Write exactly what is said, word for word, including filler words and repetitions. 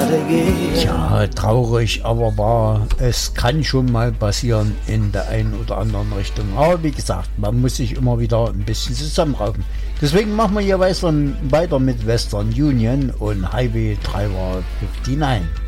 gerade gehen. Ja, traurig, aber wahr. Es kann schon mal passieren in der einen oder anderen Richtung. Aber wie gesagt, man muss sich immer wieder ein bisschen zusammenraufen. Deswegen machen wir hier weiter, weiter mit Western Union und Highway Driver neunundfünfzig.